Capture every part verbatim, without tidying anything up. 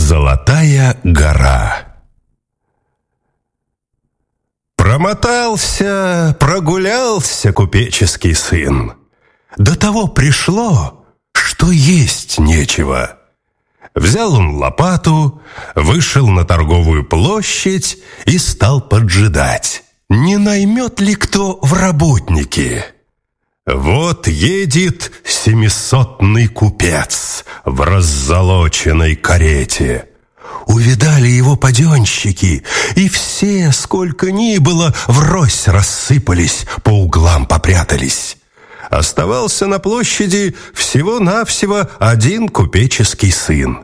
Золотая гора. Промотался, прогулялся купеческий сын. До того пришло, что есть нечего. Взял он лопату, вышел на торговую площадь и стал поджидать, не наймет ли кто в работники. Вот едет семисотный купец в раззолоченной карете. Увидали его паденщики, и все, сколько ни было, врозь рассыпались, по углам попрятались. Оставался на площади всего-навсего один купеческий сын.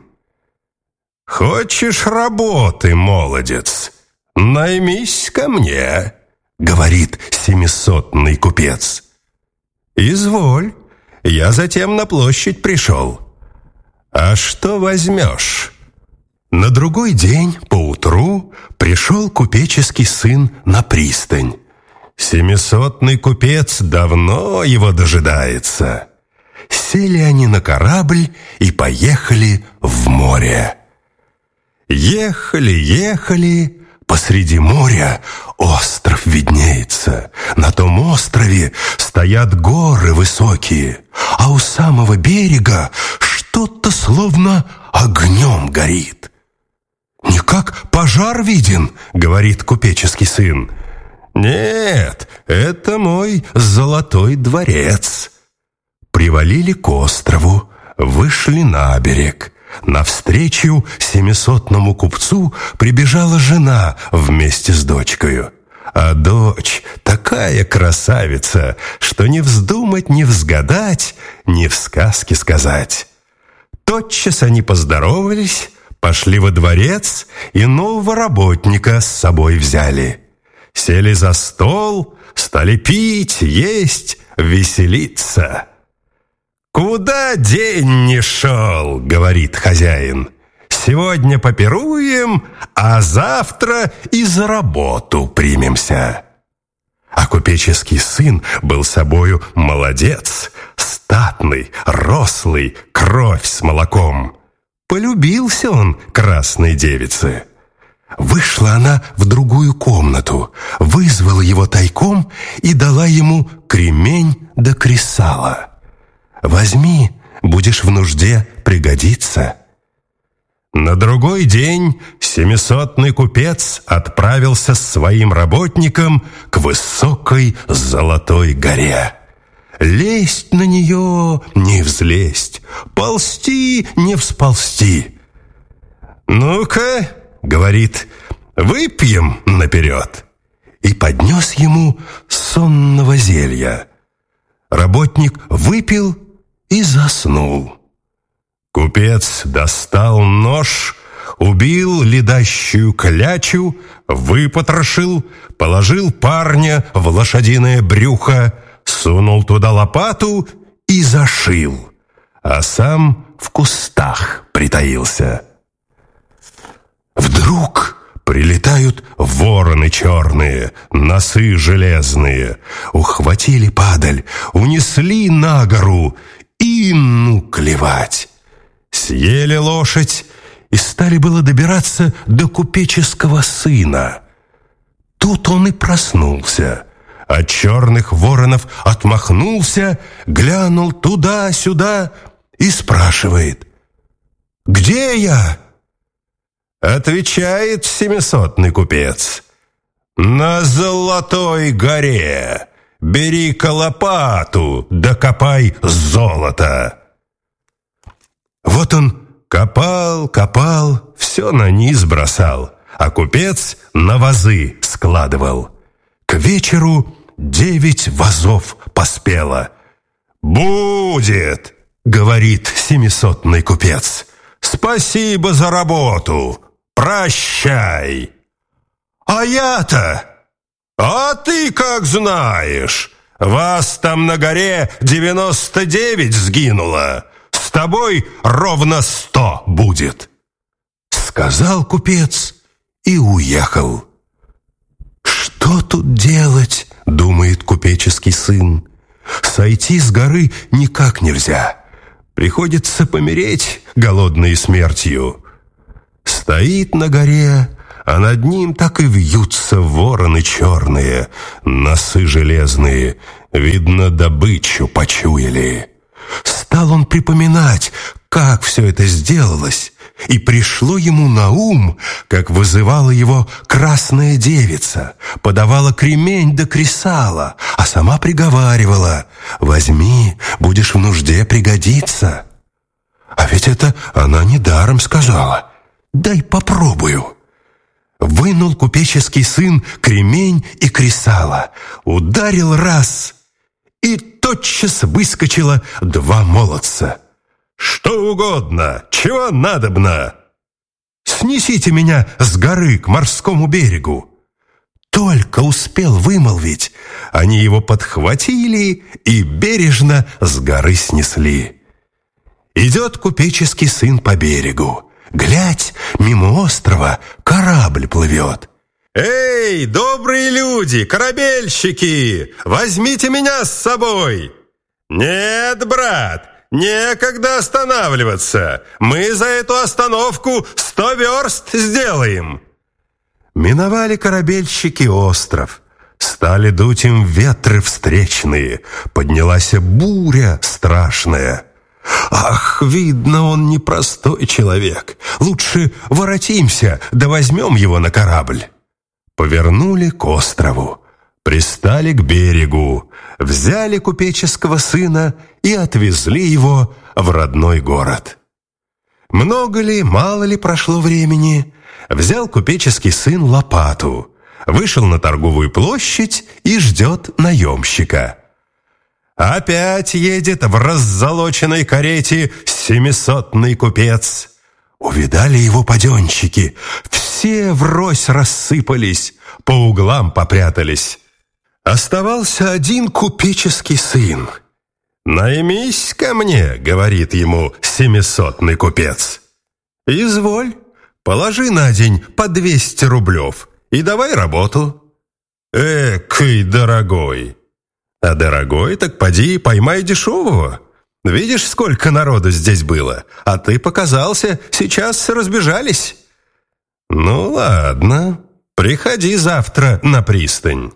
«Хочешь работы, молодец? Наймись ко мне», — говорит семисотный купец. «Изволь, я затем на площадь пришел. А что возьмешь?» На другой день поутру пришел купеческий сын на пристань. Семисотный купец давно его дожидается. Сели они на корабль и поехали в море. Ехали, ехали, посреди моря остров виднеется. На том острове стоят горы высокие, а у самого берега что-то словно огнем горит. «Не как пожар виден», — говорит купеческий сын. «Нет, это мой золотой дворец». Привалили к острову, вышли на берег. Навстречу семисотному купцу прибежала жена вместе с дочкою. А дочь такая красавица, что не вздумать, не взгадать, ни в сказке сказать. Тотчас они поздоровались, пошли во дворец и нового работника с собой взяли. Сели за стол, стали пить, есть, веселиться. «Куда день не шел?» — говорит хозяин. «Сегодня попируем, а завтра и за работу примемся». А купеческий сын был собою молодец, статный, рослый, кровь с молоком. Полюбился он красной девице. Вышла она в другую комнату, вызвала его тайком и дала ему кремень да кресало. «Возьми, будешь в нужде пригодиться». На другой день семисотный купец отправился с своим работником к высокой золотой горе. Лезть на нее не взлезть, ползти не всползти. «Ну-ка, — говорит, — выпьем наперед». И поднес ему сонного зелья. Работник выпил и заснул. Купец достал нож, убил ледащую клячу, выпотрошил, положил парня в лошадиное брюхо, сунул туда лопату и зашил, а сам в кустах притаился. Вдруг прилетают вороны черные, носы железные, ухватили падаль, унесли на гору и ну клевать. Съели лошадь и стали было добираться до купеческого сына. Тут он и проснулся. От черных воронов отмахнулся, глянул туда-сюда и спрашивает: «Где я?» Отвечает семисотный купец: «На золотой горе. Бери-ка лопату, да копай золото». Вот он копал, копал, все на низ бросал, а купец на вазы складывал. К вечеру девять вазов поспело. «Будет, — говорит семисотный купец, — спасибо за работу, прощай». «А я-то? А ты как знаешь? Вас там на горе девяносто девять сгинуло, с тобой ровно сто будет», — сказал купец и уехал. «Что тут делать?» — думает купеческий сын. «Сойти с горы никак нельзя. Приходится помереть голодной смертью». Стоит на горе, а над ним так и вьются вороны черные, носы железные, видно, добычу почуяли. Стал он припоминать, как все это сделалось, и пришло ему на ум, как вызывала его красная девица, подавала кремень да кресало, а сама приговаривала: «Возьми, будешь в нужде пригодиться». А ведь это она недаром сказала. «Дай попробую». Вынул купеческий сын кремень и кресало, ударил раз, и тотчас выскочило два молодца. «Что угодно, чего надобно?» «Снесите меня с горы к морскому берегу». Только успел вымолвить, они его подхватили и бережно с горы снесли. Идет купеческий сын по берегу. Глядь, мимо острова корабль плывет. «Эй, добрые люди, корабельщики, возьмите меня с собой!» «Нет, брат, некогда останавливаться, мы за эту остановку сто верст сделаем». Миновали корабельщики остров, стали дуть им ветры встречные, поднялась буря страшная. Ах, видно, он непростой человек. Лучше воротимся, да возьмем его на корабль. Повернули к острову, пристали к берегу, взяли купеческого сына и отвезли его в родной город. Много ли, мало ли прошло времени, взял купеческий сын лопату, вышел на торговую площадь и ждет наемщика. Опять едет в раззолоченной карете семисотный купец. Увидали его паденщики, все врозь рассыпались, по углам попрятались. Оставался один купеческий сын. «Наймись ко мне», — говорит ему семисотный купец. «Изволь, положи на день по двести рублев и давай работу». «Экой дорогой». «А дорогой, так поди поймай дешевого. Видишь, сколько народу здесь было, а ты показался, сейчас разбежались». «Ну ладно, приходи завтра на пристань».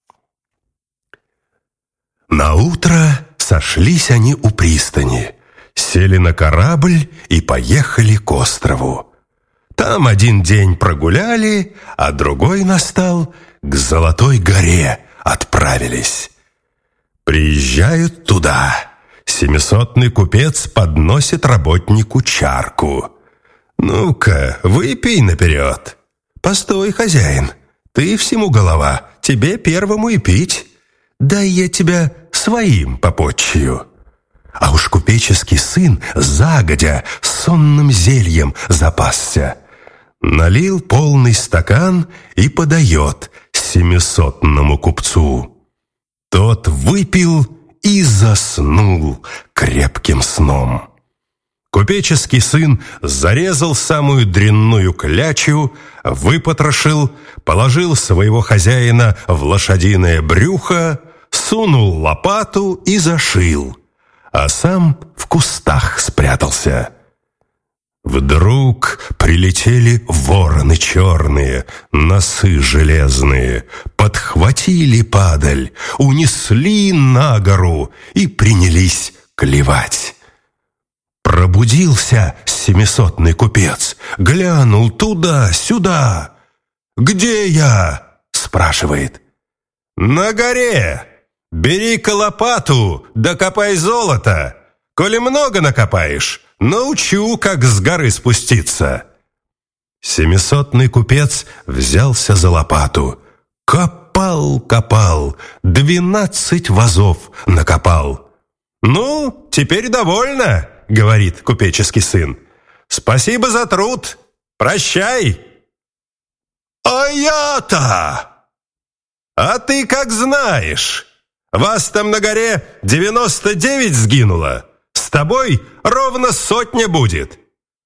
Наутро сошлись они у пристани, сели на корабль и поехали к острову. Там один день прогуляли, а другой настал, к Золотой горе отправились. Приезжают туда. Семисотный купец подносит работнику чарку. «Ну-ка, выпей наперед». «Постой, хозяин, ты всему голова, тебе первому и пить. Дай я тебя своим попотчую». А уж купеческий сын загодя сонным зельем запасся. Налил полный стакан и подает семисотному купцу. Тот выпил и заснул крепким сном. Купеческий сын зарезал самую дрянную клячу, выпотрошил, положил своего хозяина в лошадиное брюхо, сунул лопату и зашил, а сам в кустах спрятался. Вдруг прилетели вороны черные, носы железные, подхватили падаль, унесли на гору и принялись клевать. Пробудился семисотный купец, глянул туда-сюда. «Где я?» — спрашивает. «На горе. Бери-ка лопату, да копай золото. Коли много накопаешь, научу, как с горы спуститься». Семисотный купец взялся за лопату. Копал, копал, двенадцать вазов накопал. «Ну, теперь довольно», — говорит купеческий сын. «Спасибо за труд. Прощай». «А я-то?» «А ты как знаешь. Вас там на горе девяносто девять сгинуло. С тобой ровно сотня будет».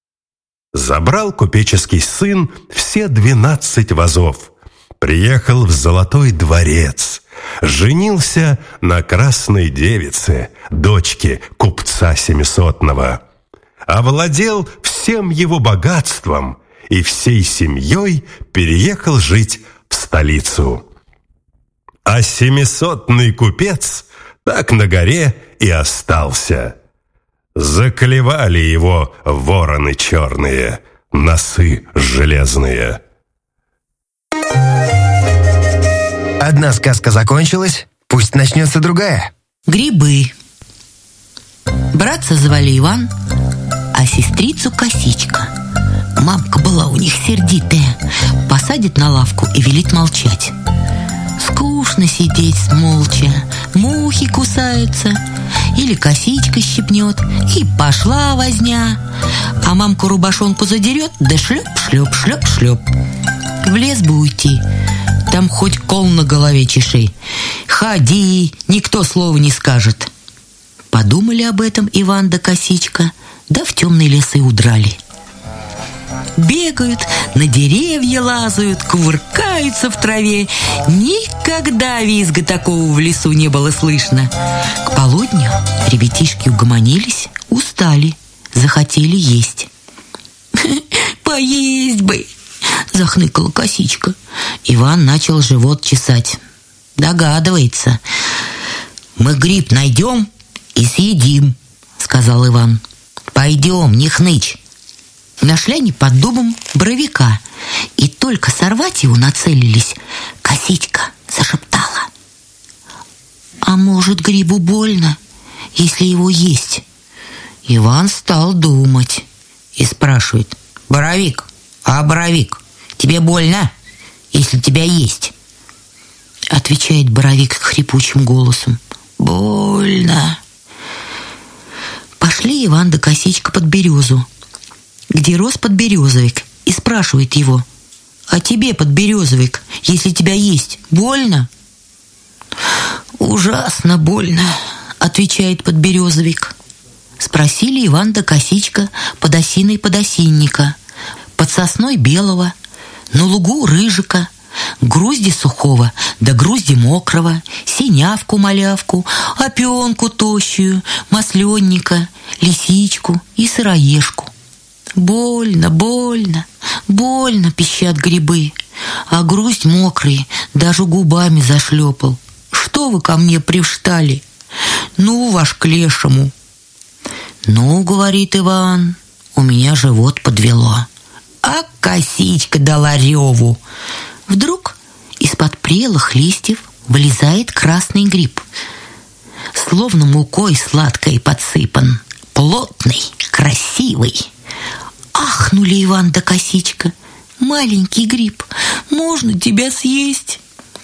Забрал купеческий сын все двенадцать вазов, приехал в Золотой дворец, женился на красной девице, дочке купца семисотного, овладел всем его богатством и всей семьей переехал жить в столицу. А семисотный купец так на горе и остался. Заклевали его вороны черные, носы железные. Одна сказка закончилась, пусть начнется другая. Грибы. Братца звали Иван, а сестрицу Косичка. Мамка была у них сердитая, посадит на лавку и велит молчать. Скучно сидеть молча, мухи кусаются, или косичка щипнет, и пошла возня. А мамку рубашонку задерет, да шлеп, шлеп, шлеп, шлеп. В лес бы уйти, там хоть кол на голове чеши. Ходи, никто слова не скажет. Подумали об этом Иван да Косичка, да в темный лес и удрали. Бегают, на деревья лазают, кувыркаются в траве. Никогда визга такого в лесу не было слышно. К полудню ребятишки угомонились, устали, захотели есть. «Поесть бы!» — захныкала Косичка. Иван начал живот чесать. Догадывается. «Мы гриб найдем и съедим», — сказал Иван. «Пойдем, не хнычь». Нашли они под дубом боровика, и только сорвать его нацелились, Косичка зашептала: «А может, грибу больно, если его есть?» Иван стал думать и спрашивает: «Боровик, а боровик, тебе больно, если тебя есть?» Отвечает боровик хрипучим голосом: «Больно». Пошли Иван да Косичка под березу, где рос подберезовик, и спрашивает его: «А тебе, подберезовик, если тебя есть, больно?» «Ужасно больно», — отвечает подберезовик. Спросили Иван да Косичка под осиной подосинника, под сосной белого, на лугу рыжика, грузди сухого да грузди мокрого, синявку-малявку, опенку тощую, масленника, лисичку и сыроежку. «Больно, больно, больно», — пищат грибы, а груздь мокрый даже губами зашлепал. «Что вы ко мне привстали? Ну, ваш к лешему». «Ну, — говорит Иван, — у меня живот подвело». А Косичка дала реву. Вдруг из-под прелых листьев вылезает красный гриб, словно мукой сладкой подсыпан, плотный, красивый. Ахнули Иван да Косичка: «Маленький гриб, можно тебя съесть?»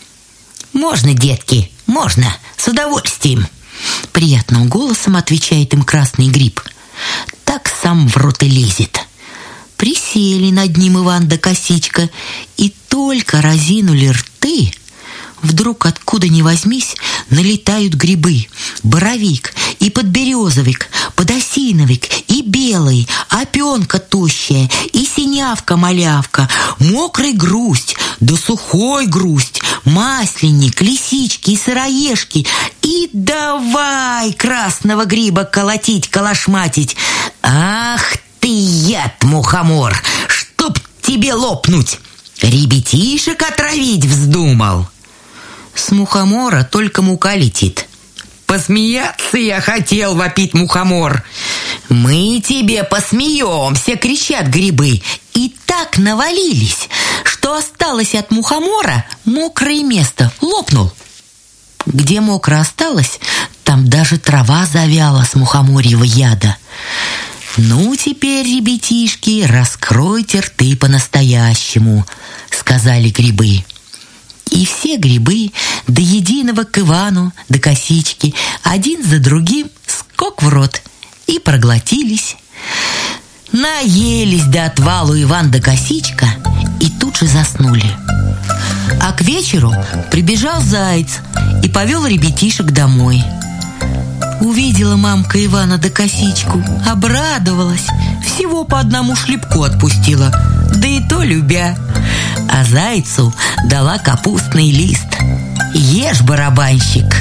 «Можно, детки, можно, с удовольствием», — приятным голосом отвечает им красный гриб. Так сам в рот и лезет. Присели над ним Иван да Косичка, и только разинули рты, вдруг откуда ни возьмись налетают грибы: боровик и подберезовик, подосиновик и белый, опенка тощая и синявка-малявка, мокрый грусть да сухой грусть, масленник, лисички и сыроежки. И давай красного гриба колотить, колошматить. «Ах ты, яд, мухомор, чтоб тебе лопнуть! Ребятишек отравить вздумал!» С мухомора только мука летит. «Посмеяться я хотел», — вопит мухомор. «Мы тебе посмеемся», — кричат грибы. И так навалились, что осталось от мухомора мокрое место. Лопнул. Где мокро осталось, там даже трава завяла с мухоморьего яда. «Ну, теперь, ребятишки, раскройте рты по-настоящему», — сказали грибы. И все грибы до единого к Ивану до Косички один за другим скок в рот и проглотились. Наелись до отвалу Иван да Косичка и тут же заснули. А к вечеру прибежал заяц и повел ребятишек домой. Увидела мамка Ивана да Косичку, обрадовалась, всего по одному шлепку отпустила, да и то любя. А зайцу дала капустный лист. «Ешь, барабанщик,